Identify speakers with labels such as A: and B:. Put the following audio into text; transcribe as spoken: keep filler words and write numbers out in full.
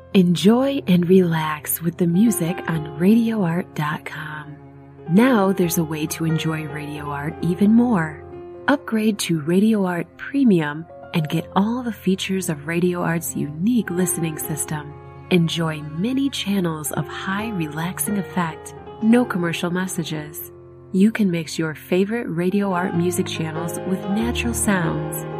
A: Enjoy and relax with the music on radio art dot com. Now there's a way to enjoy Radio Art even more. Upgrade to Radio Art Premium and get all the features of Radio Art's unique listening system. Enjoy many channels of high relaxing effect, no commercial messages. You can mix your favorite Radio Art music channels with natural sounds